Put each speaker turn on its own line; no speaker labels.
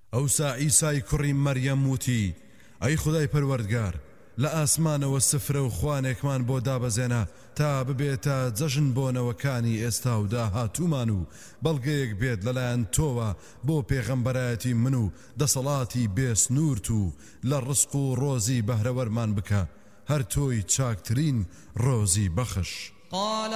ئەوسا عیسای کوڕی مەریەم وتی ئەی خودای پەروەردگار لە ئاسمانەوە سفرە و خوانێکمان بۆ دابەزێنە تا ببێتە جەژن بۆنەوەکانی ئێستا و داهاتوومان و بەڵگەیەک بێت لەلایەن تۆوە بۆ پێغەمبەرایەتی من و دەسەڵاتی بێسنوورت و لە ڕزق و ڕۆزی بەهرەوەرمان بکە هەر تۆی چاکترین ڕۆزی بەخش.
قال